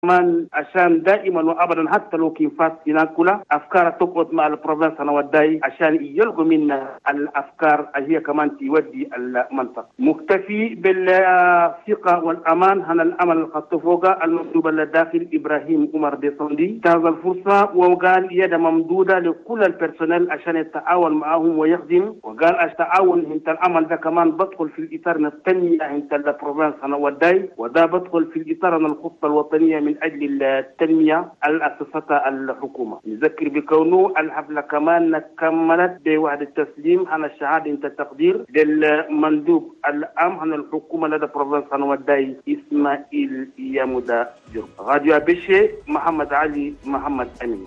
كمان عشان دائما وابدا حتى لو كان فات هناك افكار تقعد مع البروفنس انا وداي عشان يلقوا منا الافكار اللي هي كمان تودي المنطقه. مكتفي بالثقه والامان هنا الامل الخط فوق المكتوب للداخل ابراهيم عمر ديسوندي هذا الفرصه، وقال يد ممدوده لكل البيرسونيل عشان يتعاون معهم ويخدم، وقال التعاون انت العمل ده كمان بدخل في الاطار التنميه انت البروفنس انا وداي، وده بدخل في الاطار الخطه الوطنيه من أجل التنمية الأسستها الحكومة. نذكر بكونه الحفلة كمان كملت بوعد التسليم عن الشهادة انت التقدير للمندوب العام عن الحكومة لدى بروفنس وداي إسماعيل يامودا جرب. راديو أبيشي محمد علي محمد أمين.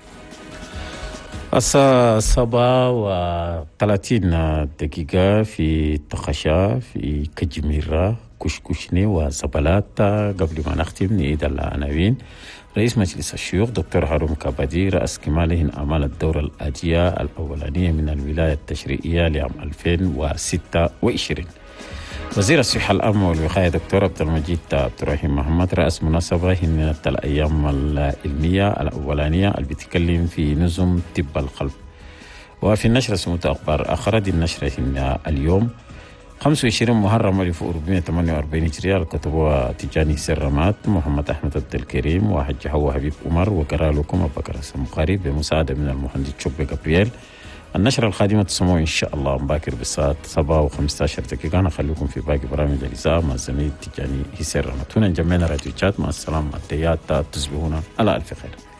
الساعة 7:30 دقيقة في تخشا في كجميرة كشكشني وزبلات. قبل ما نختم نعيد العناوين. رئيس مجلس الشيوخ دكتور هارون كابادي رأس كماله أعمال الدورة الآتية الأولانية من الولاية التشريعية لعام 2026. وزير الصحة العامة والوقاية دكتور عبد المجيد عبد الرحيم محمد رأس مناسبة هنية الأيام العلمية الأولانية اللي بتتكلم في نظم طب القلب. وفي النشرة سموت أخبار آخرة. دي النشرة اليوم 25 محرم 1448 هجرية كتبوها تجاني سرمات محمد أحمد عبد الكريم وحج حوا حبيب عمر، وقرأ لكم أبو بكر السمقاري بمساعدة من المهندس شوبي جابرييل. النشرة القادمة تسمعوا إن شاء الله باكر بالساعة 7:15 دقيقة. أنا أخليكم في باقي برامج الإذاعة مع زميل تجاني سرمات. هنا جمعنا راديو تشات. مع السلامة. التيات تصبحون على ألف خير.